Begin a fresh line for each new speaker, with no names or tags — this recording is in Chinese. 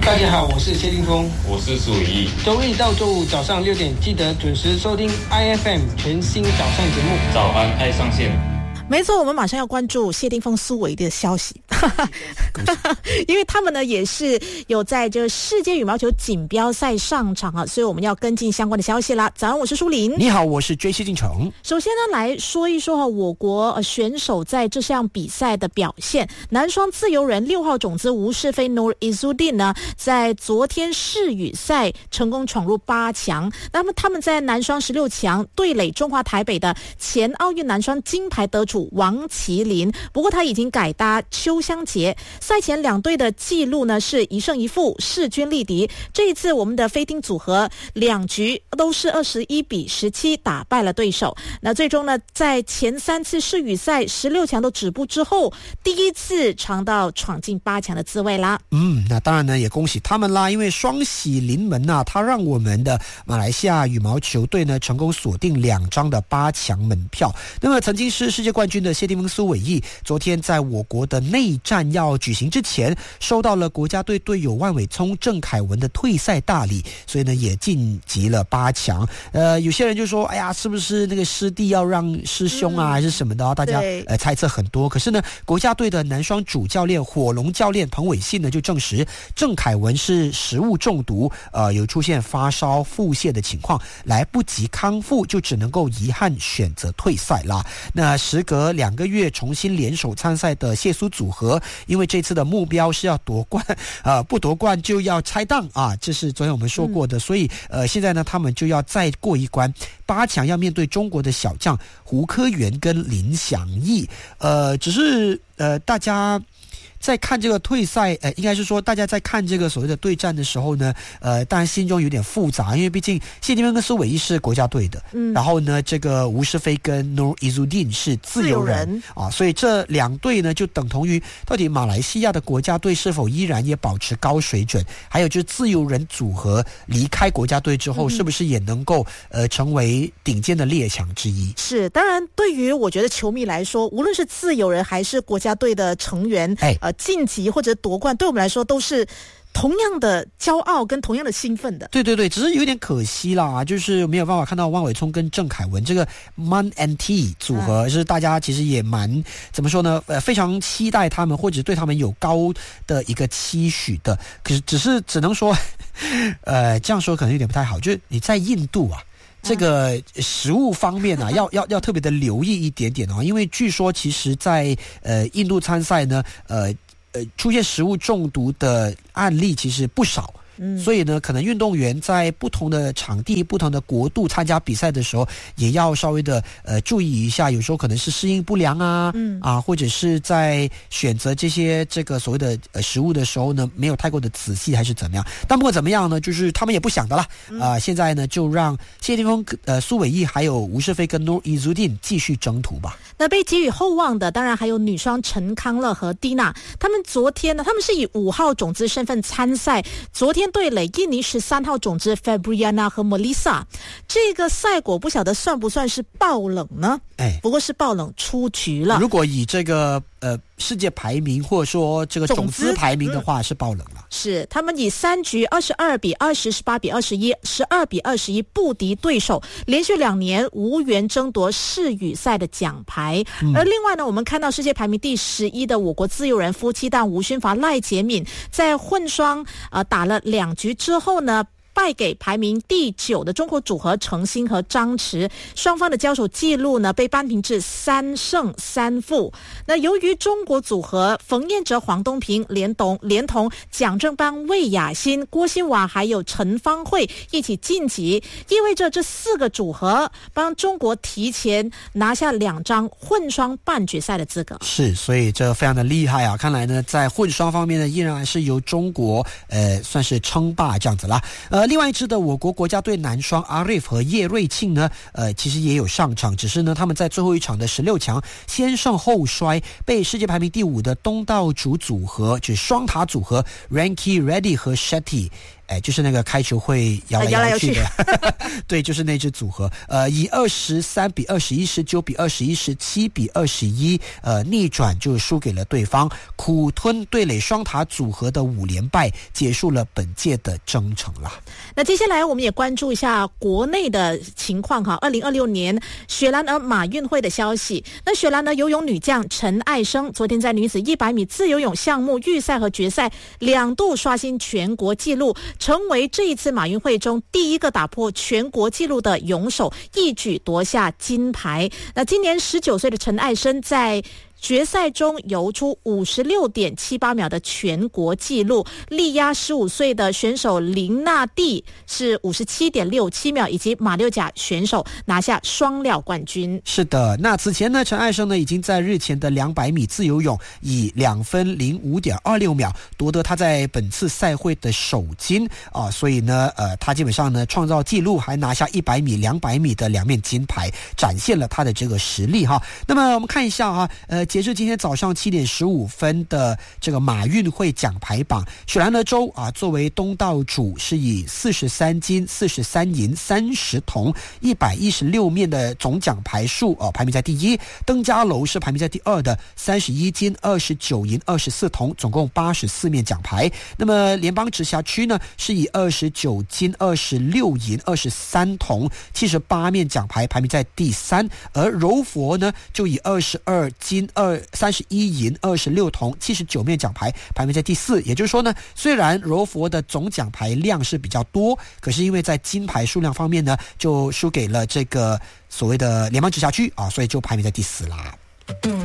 大家好，我是谢霆锋，
我是苏伟毅。
周一到周五早上6点，记得准时收听 IFM 全新早上节目。
早安爱上线。
没错，我们马上要关注谢霆锋、苏伟的消息，因为他们呢也是有在这个世界羽毛球锦标赛上场啊，所以我们要跟进相关的消息啦。早上，我是舒琳。
你好，我是追谢进城。
首先呢，来说一说我国选手在这项比赛的表现。男双自由人6号种子吴世飞 Noor Izzuddin 呢，在昨天世羽赛成功闯入8强。那么他们在男双16强对垒中华台北的前奥运男双金牌得主王麒麟，不过他已经改搭邱湘洁。赛前两队的记录呢是1胜1负，势均力敌。这一次我们的飞丁组合2局都是21比17打败了对手。那最终呢，在前3次世羽赛16强都止步之后，第一次尝到闯进8强的滋味啦。
那当然呢，也恭喜他们啦，因为双喜临门啊，他让我们的马来西亚羽毛球队呢成功锁定2张的8强门票。那么曾经是世界冠军的谢霆锋、苏伟毅，昨天在我国的内战要举行之前，收到了国家队队友万伟聪、郑凯文的退赛大礼，所以呢也晋级了8强。有些人就说，哎呀，是不是那个师弟要让师兄啊，还是什么的？大家猜测很多。可是呢，国家队的男双主教练火龙教练彭伟信呢就证实，郑凯文是食物中毒，有出现发烧、腹泻的情况，来不及康复，就只能够遗憾选择退赛啦。那时隔2个月重新联手参赛的谢苏组合，因为这次的目标是要夺冠，不夺冠就要拆档啊，这是昨天我们说过的，所以现在呢，他们就要再过一关，8强要面对中国的小将胡科元跟林祥义，只是大家在看这个退赛，应该是说大家在看这个所谓的对战的时候呢，当然心中有点复杂，因为毕竟谢霆锋跟苏伟毅是国家队的，然后呢，这个吴世飞跟 Noor Izzuddin 是自由人啊，所以这2队呢就等同于到底马来西亚的国家队是否依然也保持高水准，还有就是自由人组合离开国家队之后，是不是也能够成为顶尖的列强之一？
是，当然对于我觉得球迷来说，无论是自由人还是国家队的成员，晋级或者夺冠，对我们来说都是同样的骄傲跟同样的兴奋的。
对，只是有点可惜啦，就是没有办法看到万伟聪跟郑凯文这个 MAN and T 组合，是大家其实也蛮怎么说呢，非常期待他们，或者对他们有高的一个期许的。可是只能说这样说可能有点不太好，就是你在印度啊，这个食物方面啊，要特别的留意一点点哦，因为据说其实在印度参赛呢，出现食物中毒的案例其实不少。所以呢，可能运动员在不同的场地、不同的国度参加比赛的时候，也要稍微的注意一下，有时候可能是适应不良啊，或者是在选择这个所谓的食物的时候呢，没有太过的仔细，还是怎么样？但不管怎么样呢，就是他们也不想的啦。现在呢，就让谢霆锋、苏伟毅还有吴世飞跟 Noor Izzuddin 继续征途吧。
那被给予厚望的，当然还有女双陈康乐和蒂娜。他们昨天呢，他们是以5号种子身份参赛，昨天对垒印尼13号种子 Fabriana 和 Melissa。 这个赛果不晓得算不算是爆冷呢？不过是爆冷出局了。
如果以这个世界排名或者说这个种子排名的话，是爆冷了。
是，他们以3局22比20、18比21、12比21不敌对手，连续2年无缘争夺世羽赛的奖牌。而另外呢，我们看到世界排名第11的我国自由人夫妻档吴勋发、赖洁敏在混双打了2局之后呢，败给排名第9的中国组合程鑫和张弛，双方的交手记录呢被扳平至3胜3负。那由于中国组合冯彦哲、黄东萍连同蒋正邦、魏雅欣、郭欣娃还有陈芳慧一起晋级，意味着这4个组合帮中国提前拿下2张混双半决赛的资格。
是，所以这非常的厉害啊！看来呢，在混双方面呢，依然还是由中国算是称霸这样子啦。另外一支的我国国家队男双 Arif 和叶瑞庆呢，其实也有上场，只是呢他们在最后一场的16强先胜后衰，被世界排名第5的东道主组合，就是双塔组合 Ranki Reddy 和 Shetty 就是那个开球会摇来摇去的，对，就是那支组合，以23-21、19-21、17-21逆转就输给了对方，苦吞对垒双塔组合的5连败，结束了本届的征程了。
那接下来我们也关注一下国内的情况哈。2026年雪兰莪马运会的消息。那雪兰莪游泳女将陈艾生昨天在女子100米自由泳项目预赛和决赛2度刷新全国纪录，成为这一次马运会中第一个打破全国纪录的泳手，一举夺下金牌。那今年19岁的陈艾生在决赛中游出56.78秒的全国纪录，力压15岁的选手林娜蒂是57.67秒，以及马六甲选手拿下双料冠军。
是的，那此前呢，陈艾生呢已经在日前的200米自由泳以2分05.26秒夺得他在本次赛会的首金啊，所以呢，他基本上呢创造纪录，还拿下100米、200米的2面金牌，展现了他的这个实力哈。那么我们看一下哈，截至今天早上7点15分的这个马运会奖牌榜，雪兰莪州啊作为东道主，是以43金、43银、30铜、116面的总奖牌数排名在第一。登嘉楼是排名在第二的，31金、29银、24铜，总共84面奖牌。那么联邦直辖区呢，是以29金、26银、23铜、78面奖牌排名在第三。而柔佛呢，就以22金、31银、26铜、79面奖牌排名在第四。也就是说呢，虽然柔佛的总奖牌量是比较多，可是因为在金牌数量方面呢，就输给了这个所谓的联邦直辖区啊，所以就排名在第四啦。